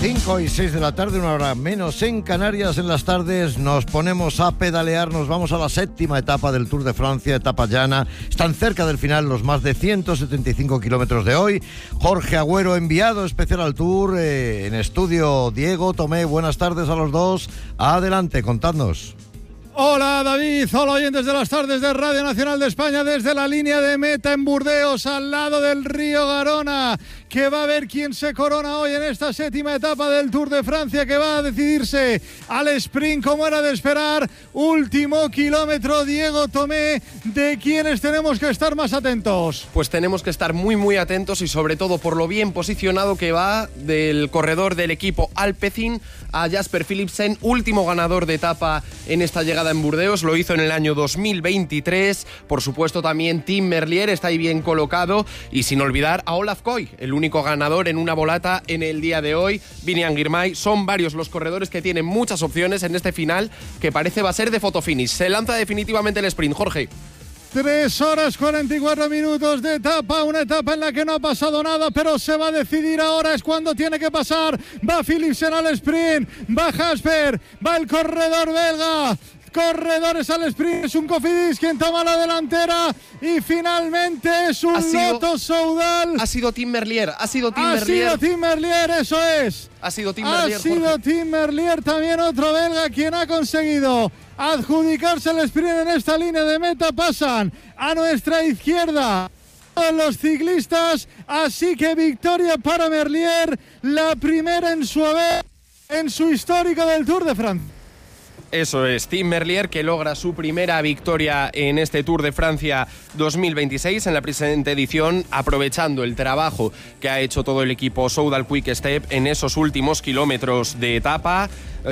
5 y 6 de la tarde, una hora menos en Canarias. En las tardes nos ponemos a pedalear, nos vamos a la séptima etapa del Tour de Francia, etapa llana. Están cerca del final los más de 175 kilómetros de hoy. Jorge Agüero, enviado especial al Tour, en estudio Diego Tomé. Buenas tardes a los dos. Adelante, contadnos. Hola David, hola oyentes de las tardes de Radio Nacional de España desde la línea de meta en Burdeos, al lado del río Garona, que va a ver quién se corona hoy en esta séptima etapa del Tour de Francia, que va a decidirse al sprint como era de esperar. Último kilómetro, Diego Tomé, ¿de quiénes tenemos que estar más atentos? Pues tenemos que estar muy atentos y sobre todo por lo bien posicionado que va del corredor del equipo Alpecin a Jasper Philipsen, último ganador de etapa en esta llegada en Burdeos, lo hizo en el año 2023. Por supuesto también Tim Merlier está ahí bien colocado, y sin olvidar a Olaf Koy, el único ganador en una volata en el día de hoy. Biniam Girmay, son varios los corredores que tienen muchas opciones en este final, que parece va a ser de fotofinish. Se lanza definitivamente el sprint, Jorge. 3 horas 44 minutos de etapa, una etapa en la que no ha pasado nada, pero se va a decidir ahora, es cuando tiene que pasar. Va Philipsen al sprint, va Jasper, va el corredor belga. Corredores al sprint, es un Cofidis quien toma la delantera, y finalmente es un Lotto Soudal. Ha sido Tim Merlier, Ha sido Tim Merlier, eso es. Ha sido Tim Merlier, Ha sido Jorge. Tim Merlier, también otro belga, quien ha conseguido adjudicarse el sprint en esta línea de meta. Pasan a nuestra izquierda todos los ciclistas, así que victoria para Merlier, la primera en su haber, en su histórico del Tour de Francia. Eso es, Tim Merlier, que logra su primera victoria en este Tour de Francia 2026 en la presente edición, aprovechando el trabajo que ha hecho todo el equipo Soudal Quick Step en esos últimos kilómetros de etapa.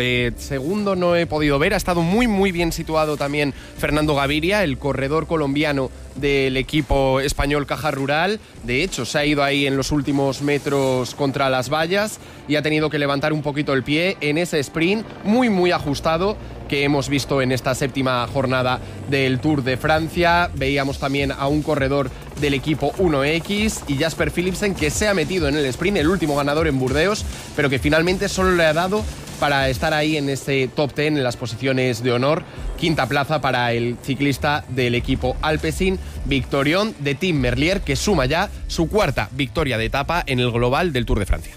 Segundo no he podido ver, ha estado muy bien situado también Fernando Gaviria, el corredor colombiano del equipo español Caja Rural. De hecho, se ha ido ahí en los últimos metros contra las vallas y ha tenido que levantar un poquito el pie en ese sprint muy ajustado que hemos visto en esta séptima jornada del Tour de Francia. Veíamos también a un corredor del equipo 1X y Jasper Philipsen, que se ha metido en el sprint, el último ganador en Burdeos, pero que finalmente solo le ha dado para estar ahí en ese top 10 en las posiciones de honor. Quinta plaza para el ciclista del equipo Alpecin, victorión de Tim Merlier, que suma ya su cuarta victoria de etapa en el global del Tour de Francia.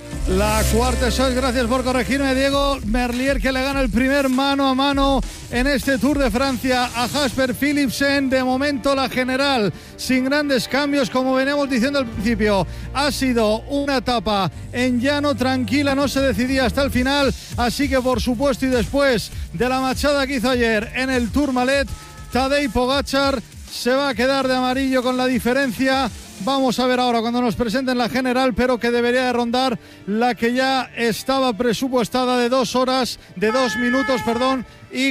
La cuarta, eso es, gracias por corregirme, Diego. Merlier, que le gana el primer mano a mano en este Tour de Francia a Jasper Philipsen. De momento la general sin grandes cambios, como veníamos diciendo al principio. Ha sido una etapa en llano, tranquila, no se decidía hasta el final, así que por supuesto, y después de la machada que hizo ayer en el Tourmalet, Tadej Pogačar se va a quedar de amarillo con la diferencia. Vamos a ver ahora cuando nos presenten la general, pero que debería de rondar la que ya estaba presupuestada de 2 minutos y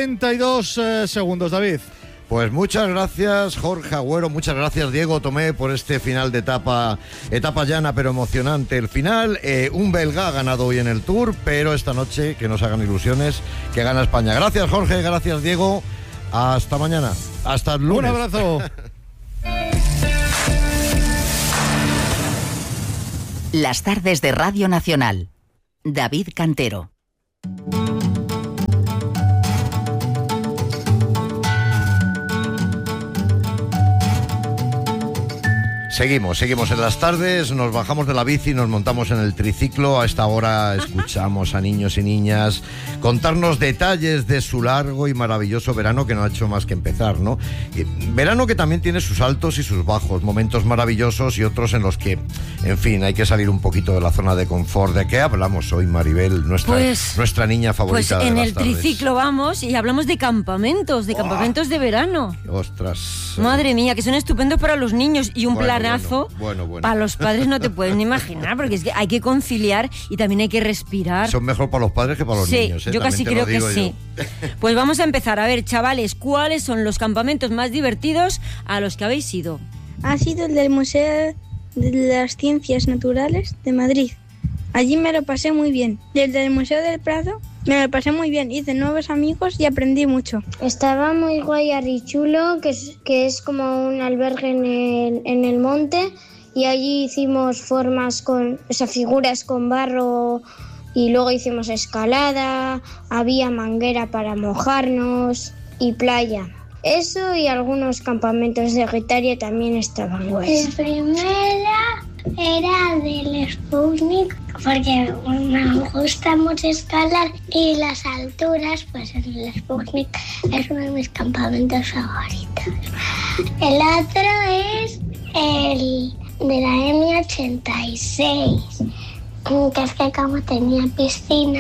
42 segundos, David. Pues muchas gracias, Jorge Agüero, muchas gracias, Diego Tomé, por este final de etapa llana pero emocionante. El final, un belga ha ganado hoy en el Tour, pero esta noche, que nos hagan ilusiones, que gana España. Gracias, Jorge, gracias, Diego. Hasta mañana, hasta el lunes. Un abrazo. Las tardes de Radio Nacional. David Cantero. Seguimos en las tardes, nos bajamos de la bici, nos montamos en el triciclo. A esta hora escuchamos a niños y niñas contarnos detalles de su largo y maravilloso verano, que no ha hecho más que empezar, ¿no? Verano que también tiene sus altos y sus bajos, momentos maravillosos y otros en los que, en fin, hay que salir un poquito de la zona de confort. ¿De qué hablamos hoy, Maribel, nuestra niña favorita? Pues en de las el tardes. Triciclo vamos y hablamos de campamentos, campamentos de verano. Ostras. Madre mía, que son estupendos para los niños y un planazo. Bueno. Para los padres no te puedes ni imaginar, porque es que hay que conciliar y también hay que respirar. Son mejor para los padres que para los niños. Sí, yo casi creo que sí. Pues vamos a empezar. A ver, chavales, ¿cuáles son los campamentos más divertidos a los que habéis ido? Ha sido el del Museo de las Ciencias Naturales de Madrid. Allí me lo pasé muy bien. Y el del Museo del Prado me lo pasé muy bien. Hice nuevos amigos y aprendí mucho. Estaba muy guay Arrichulo, que es como un albergue en el monte, y allí hicimos figuras con barro y luego hicimos escalada, había manguera para mojarnos y playa. Eso y algunos campamentos de Guetaria también estaban guays. La primera era del Sputnik porque me gusta mucho escalar y las alturas, pues el Sputnik es uno de mis campamentos favoritos. El otro es el de la M86, que es que como tenía piscina,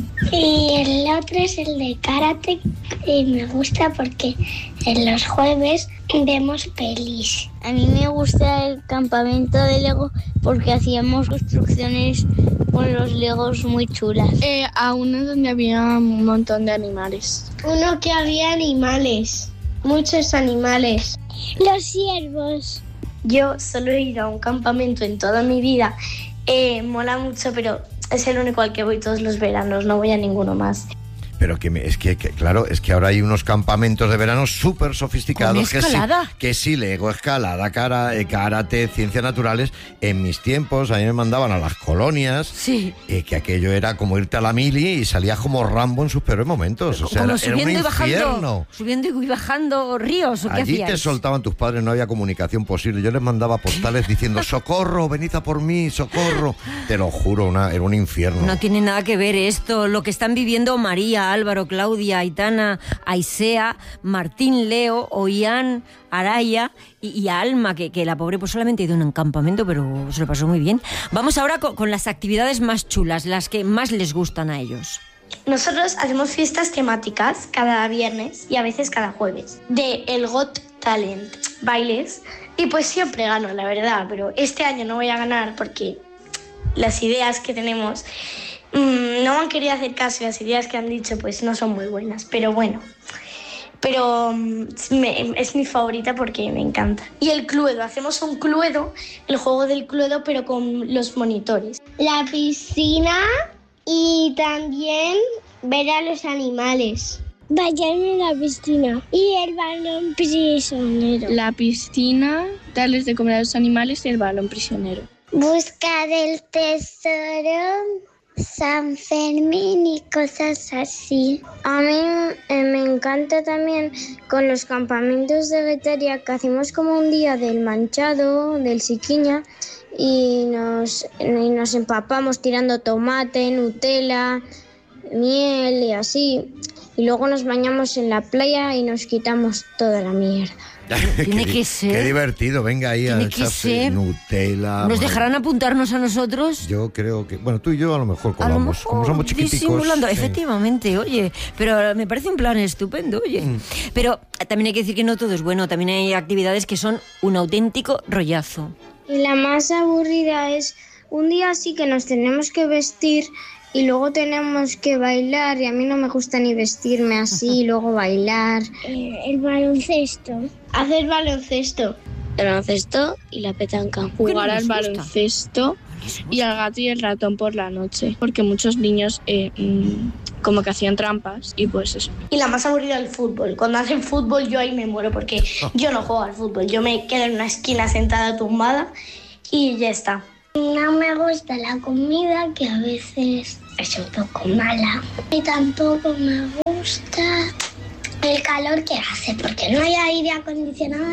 y el otro es el de karate y me gusta porque en los jueves vemos pelis. A mí me gusta el campamento de Lego porque hacíamos construcciones con los Legos muy chulas. A uno donde había un montón de animales. Uno que había animales, muchos animales. Los ciervos. Yo solo he ido a un campamento en toda mi vida. Mola mucho, pero es el único al que voy todos los veranos, no voy a ninguno más. Pero claro, es que ahora hay unos campamentos de verano súper sofisticados. Que sí, Lego, escalada, karate, ciencias naturales. En mis tiempos, a mí me mandaban a las colonias. Sí. Que aquello era como irte a la mili y salías como Rambo en sus peores momentos. O sea, era un infierno. Subiendo y bajando ríos, ¿o qué Allí hacíais? te soltaban tus padres, no había comunicación posible. Yo les mandaba postales diciendo, socorro, venid a por mí, socorro. Te lo juro, era un infierno. No tiene nada que ver esto, lo que están viviendo María, Álvaro, Claudia, Aitana, Aisea, Martín, Leo, Oián, Araya y Alma, que la pobre pues solamente ha ido a un campamento, pero se lo pasó muy bien. Vamos ahora con las actividades más chulas, las que más les gustan a ellos. Nosotros hacemos fiestas temáticas cada viernes y a veces cada jueves de el Got Talent, bailes, y pues siempre gano, la verdad, pero este año no voy a ganar porque las ideas que tenemos no han querido hacer caso y las ideas que han dicho pues no son muy buenas, pero bueno. Pero es mi favorita porque me encanta. Y el Cluedo, hacemos un Cluedo, el juego del Cluedo, pero con los monitores. La piscina y también ver a los animales. Bañarme en la piscina y el balón prisionero. La piscina, darles de comer a los animales y el balón prisionero. Buscar el tesoro, San Fermín y cosas así. A mí me encanta también con los campamentos de Guetaria que hacemos como un día del manchado, del Siquiña, y nos empapamos tirando tomate, Nutella, miel y así. Y luego nos bañamos en la playa y nos quitamos toda la mierda. Tiene que ser. Qué divertido, venga ahí a echarse Nutella. ¿Nos dejarán apuntarnos a nosotros? Yo creo que, bueno, tú y yo a lo mejor colamos, como somos chiquiticos. Disimulando, sí. Efectivamente, oye, pero me parece un plan estupendo, oye. Pero también hay que decir que no todo es bueno, también hay actividades que son un auténtico rollazo. Y la más aburrida es un día así que nos tenemos que vestir y luego tenemos que bailar, y a mí no me gusta ni vestirme así y luego bailar. El baloncesto. Hacer baloncesto. El baloncesto y la petanca. Jugar al baloncesto y al gato y el ratón por la noche, porque muchos niños como que hacían trampas y pues eso. Y la más aburrida, el fútbol. Cuando hacen fútbol yo ahí me muero porque yo no juego al fútbol. Yo me quedo en una esquina sentada tumbada y ya está. No me gusta la comida, que a veces es un poco mala. Y tampoco me gusta el calor que hace, porque no hay aire acondicionado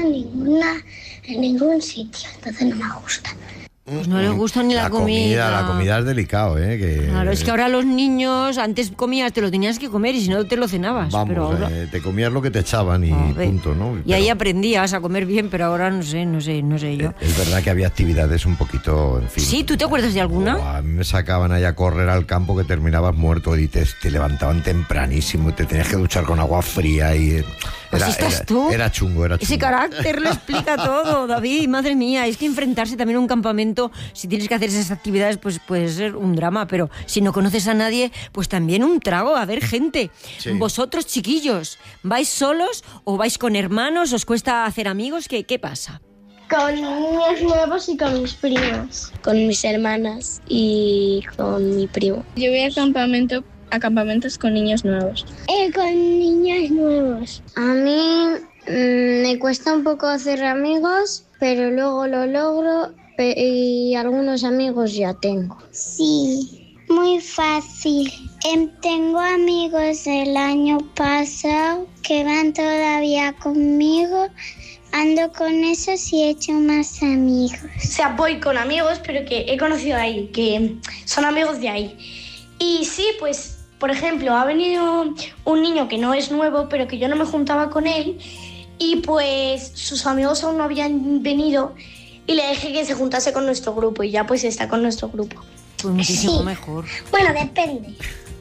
en ningún sitio, entonces no me gusta. Pues no les gusta ni la comida. La comida es delicado, ¿eh? Claro, es que ahora los niños, antes comías, te lo tenías que comer y si no te lo cenabas. Vamos, pero ahora... te comías lo que te echaban y punto, ¿no? Y ahí aprendías a comer bien, pero ahora no sé yo. Es verdad que había actividades un poquito, en fin. ¿Sí? ¿Tú te acuerdas de alguna? A mí me sacaban ahí a correr al campo que terminabas muerto y te levantaban tempranísimo y te tenías que duchar con agua fría y... Era chungo. Ese carácter lo explica todo, David, madre mía. Es que enfrentarse también a un campamento, si tienes que hacer esas actividades, pues puede ser un drama, pero si no conoces a nadie, pues también un trago, a ver gente. Sí. Vosotros, chiquillos, ¿vais solos o vais con hermanos? ¿Os cuesta hacer amigos? ¿Qué pasa? Con niños nuevos y con mis primas. Con mis hermanas y con mi primo. Yo voy a campamentos con niños nuevos. Con niños nuevos. A mí me cuesta un poco hacer amigos, pero luego lo logro. y algunos amigos ya tengo. Sí, muy fácil. Tengo amigos del año pasado que van todavía conmigo. Ando con esos y he hecho más amigos. O sea, voy con amigos, pero que he conocido ahí, que son amigos de ahí. Y sí, pues, por ejemplo, ha venido un niño que no es nuevo, pero que yo no me juntaba con él. Y pues sus amigos aún no habían venido y le dije que se juntase con nuestro grupo y ya pues está con nuestro grupo. Pues muchísimo mejor. Bueno, depende.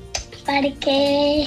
Porque...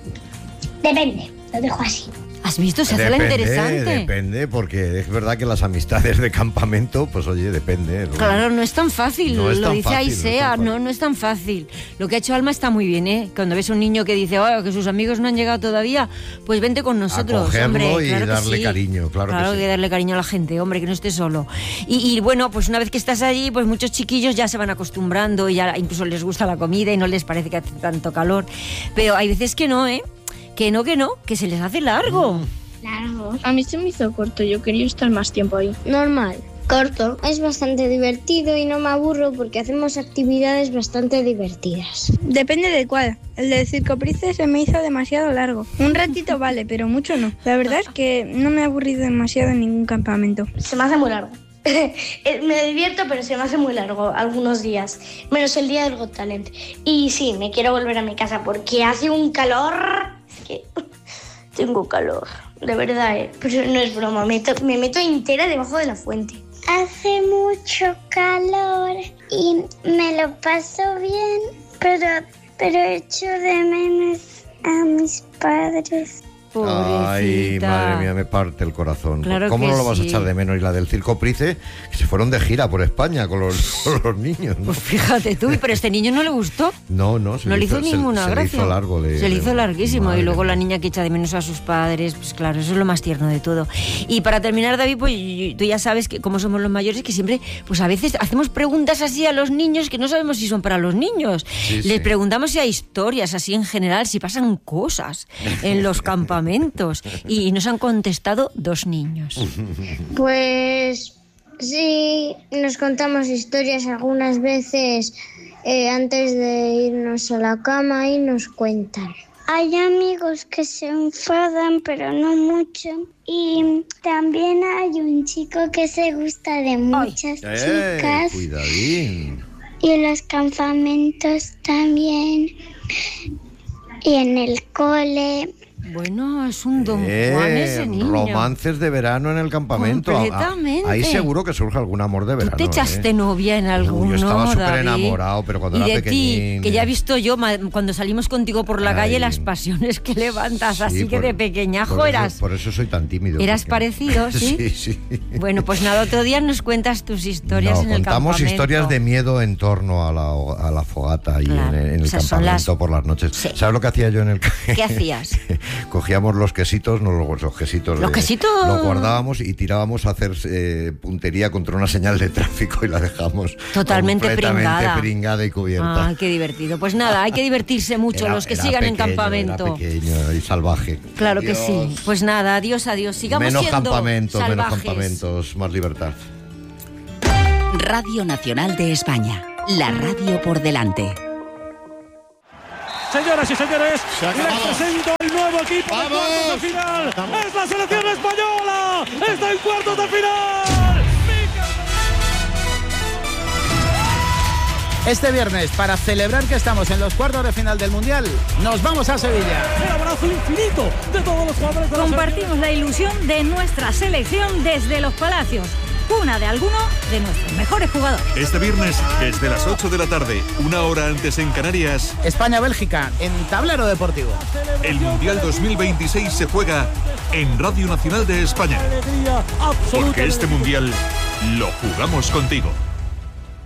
Depende, lo dejo así. ¿Has visto? Se hace la interesante. Depende, porque es verdad que las amistades de campamento, pues oye, depende, ¿no? Claro, no es tan fácil, No es lo tan dice fácil, Aisea, no es tan fácil. Lo que ha hecho Alma está muy bien, ¿eh? Cuando ves a un niño que dice, oh, que sus amigos no han llegado todavía, pues vente con nosotros, Acogerlo hombre. y Claro darle que sí. cariño, claro que sí. que darle cariño a la gente, hombre, que no esté solo. Y bueno, pues una vez que estás allí, pues muchos chiquillos ya se van acostumbrando y ya incluso les gusta la comida y no les parece que hace tanto calor. Pero hay veces que no, ¿eh? Que no, que se les hace largo. Largo. A mí se me hizo corto, yo quería estar más tiempo ahí. Normal. Corto. Es bastante divertido y no me aburro porque hacemos actividades bastante divertidas. Depende de cuál. El del Circo Price se me hizo demasiado largo. Un ratito vale, pero mucho no. La verdad es que no me he aburrido demasiado en ningún campamento. Se me hace muy largo. Me divierto, pero se me hace muy largo algunos días, menos el día del Got Talent. Y sí, me quiero volver a mi casa porque hace un calor. Es que tengo calor, de verdad, pero no es broma, me meto entera debajo de la fuente. Hace mucho calor y me lo paso bien, pero echo de menos a mis padres. Pobrecita. Ay, madre mía, me parte el corazón. Claro ¿Cómo que no lo vas a sí. echar de menos? Y la del Circo Price, que se fueron de gira por España con los niños, ¿no? Pues fíjate tú, pero a este niño no le gustó. No le hizo ninguna se gracia. le hizo largo. Se le hizo larguísimo. Madre Y luego la mía. niña que echa de menos a sus padres, pues claro, eso es lo más tierno de todo. Y para terminar, David, pues tú ya sabes que como somos los mayores, que siempre, pues a veces hacemos preguntas así a los niños que no sabemos si son para los niños. Sí, Les sí. preguntamos si hay historias así en general, si pasan cosas en los campamentos. Y nos han contestado 2 niños. Pues sí, nos contamos historias algunas veces antes de irnos a la cama y nos cuentan. Hay amigos que se enfadan, pero no mucho. Y también hay un chico que se gusta de muchas chicas. Cuidadín. Y en los campamentos también. Y en el cole. Bueno, es un don Juan ese niño. Romances de verano en el campamento. Completamente. Ahí seguro que surge algún amor de verano. ¿Tú te echaste novia en alguno, Yo estaba súper David? enamorado, pero cuando era Y de pequeñín. ti, que ya he visto yo cuando salimos contigo por la calle Ay. las pasiones que levantas, Sí, así que de pequeñajo eras. Por eso soy tan tímido. ¿Eras porque- parecido, sí? Sí, sí. Bueno, pues nada, otro día nos cuentas tus historias en el campamento. Contamos historias de miedo en torno a la fogata y Claro, en el esas son campamento las- por las noches. Sí. ¿Sabes lo que hacía yo en el ¿Qué hacías? Cogíamos los quesitos, no los quesitos. ¿Los quesitos? Los guardábamos y tirábamos a hacer puntería contra una señal de tráfico y la dejamos Totalmente completamente pringada y cubierta. Ay, qué divertido. Pues nada, hay que divertirse mucho los que sigan en campamento. Era pequeño y salvaje. Claro que Dios. sí. Pues nada, adiós. Sigamos Menos siendo campamentos, salvajes. más libertad. Radio Nacional de España. La radio por delante. Señoras y señores, les presento el nuevo equipo de cuartos de final. ¡Es la selección española! ¡Está en cuartos de final! Este viernes, para celebrar que estamos en los cuartos de final del Mundial, nos vamos a Sevilla. El abrazo infinito de todos los jugadores de la Compartimos la ilusión de nuestra selección desde los Palacios, cuna de alguno de nuestros mejores jugadores. Este viernes, desde las 8 de la tarde, 1 hora antes en Canarias, España-Bélgica, en Tablero Deportivo. el Mundial 2026 se juega en Radio Nacional de España. Porque este Mundial lo jugamos contigo.